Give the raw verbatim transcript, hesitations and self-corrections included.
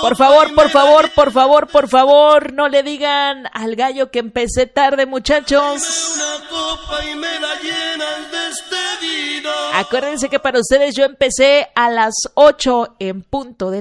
Por favor, por favor, por favor, por favor, no le digan al gallo que empecé tarde, muchachos. Acuérdense que para ustedes yo empecé a las ocho en punto de